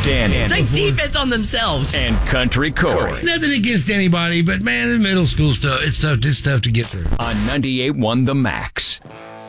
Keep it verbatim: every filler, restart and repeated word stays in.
Danny. Take defense on themselves. And Country Corey. Nothing against anybody, but man, the middle school stuff, it's tough, it's tough to get through. On ninety-eight point one The Max.